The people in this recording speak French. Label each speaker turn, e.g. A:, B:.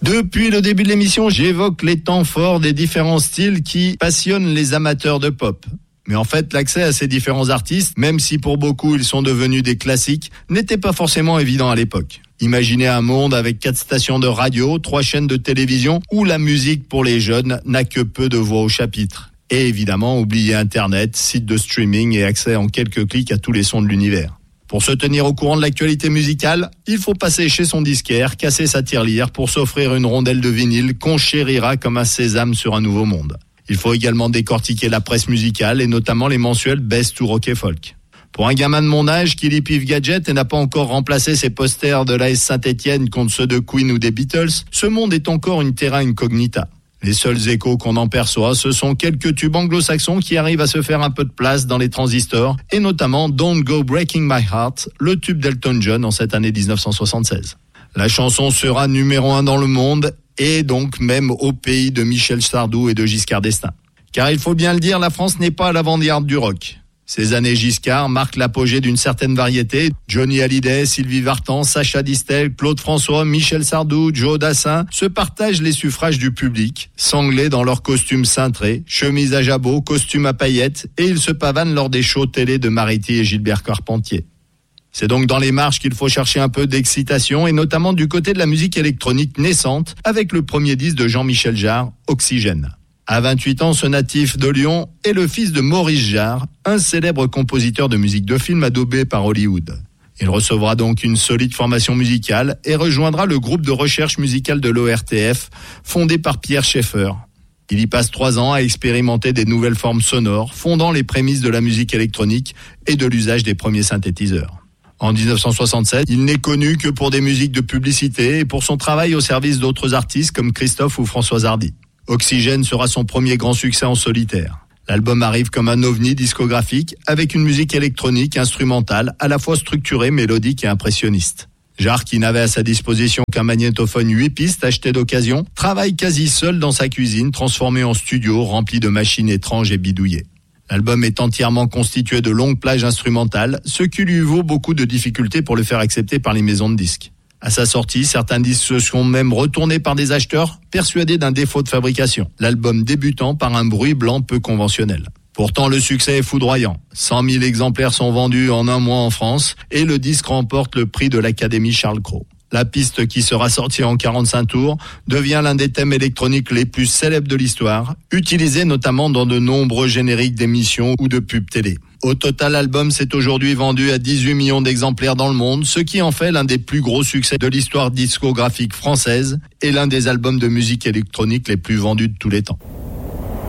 A: Depuis le début de l'émission, j'évoque les temps forts des différents styles qui passionnent les amateurs de pop. Mais en fait, l'accès à ces différents artistes, même si pour beaucoup ils sont devenus des classiques, n'était pas forcément évident à l'époque. Imaginez un monde avec 4 stations de radio, 3 chaînes de télévision, où la musique pour les jeunes n'a que peu de voix au chapitre. Et évidemment, oubliez Internet, sites de streaming et accès en quelques clics à tous les sons de l'univers. Pour se tenir au courant de l'actualité musicale, il faut passer chez son disquaire, casser sa tirelire pour s'offrir une rondelle de vinyle qu'on chérira comme un sésame sur un nouveau monde. Il faut également décortiquer la presse musicale et notamment les mensuels Best ou Rock et Folk. Pour un gamin de mon âge qui lit Pif Gadget et n'a pas encore remplacé ses posters de l'AS Saint-Étienne contre ceux de Queen ou des Beatles, ce monde est encore une terra incognita. Les seuls échos qu'on en perçoit, ce sont quelques tubes anglo-saxons qui arrivent à se faire un peu de place dans les transistors, et notamment Don't Go Breaking My Heart, le tube d'Elton John en cette année 1976. La chanson sera numéro 1 dans le monde, et donc même au pays de Michel Sardou et de Giscard d'Estaing. Car il faut bien le dire, la France n'est pas à l'avant-garde du rock. Ces années Giscard marquent l'apogée d'une certaine variété. Johnny Hallyday, Sylvie Vartan, Sacha Distel, Claude François, Michel Sardou, Joe Dassin se partagent les suffrages du public, sanglés dans leurs costumes cintrés, chemises à jabot, costumes à paillettes, et ils se pavanent lors des shows télé de Mariti et Gilbert Carpentier. C'est donc dans les marches qu'il faut chercher un peu d'excitation, et notamment du côté de la musique électronique naissante, avec le premier disque de Jean-Michel Jarre, Oxygène. À 28 ans, ce natif de Lyon est le fils de Maurice Jarre, un célèbre compositeur de musique de film adobé par Hollywood. Il recevra donc une solide formation musicale et rejoindra le groupe de recherche musicale de l'ORTF, fondé par Pierre Schaeffer. Il y passe 3 ans à expérimenter des nouvelles formes sonores, fondant les prémices de la musique électronique et de l'usage des premiers synthétiseurs. En 1967, il n'est connu que pour des musiques de publicité et pour son travail au service d'autres artistes comme Christophe ou Françoise Hardy. Oxygène sera son premier grand succès en solitaire. L'album arrive comme un ovni discographique avec une musique électronique instrumentale à la fois structurée, mélodique et impressionniste. Jarre, qui n'avait à sa disposition qu'un magnétophone 8 pistes acheté d'occasion, travaille quasi seul dans sa cuisine transformée en studio rempli de machines étranges et bidouillées. L'album est entièrement constitué de longues plages instrumentales, ce qui lui vaut beaucoup de difficultés pour le faire accepter par les maisons de disques. À sa sortie, certains disques se sont même retournés par des acheteurs persuadés d'un défaut de fabrication, l'album débutant par un bruit blanc peu conventionnel. Pourtant, le succès est foudroyant. 100 000 exemplaires sont vendus en un mois en France et le disque remporte le prix de l'Académie Charles Cros. La piste, qui sera sortie en 45 tours, devient l'un des thèmes électroniques les plus célèbres de l'histoire, utilisé notamment dans de nombreux génériques d'émissions ou de pubs télé. Au total, l'album s'est aujourd'hui vendu à 18 millions d'exemplaires dans le monde, ce qui en fait l'un des plus gros succès de l'histoire discographique française et l'un des albums de musique électronique les plus vendus de tous les temps.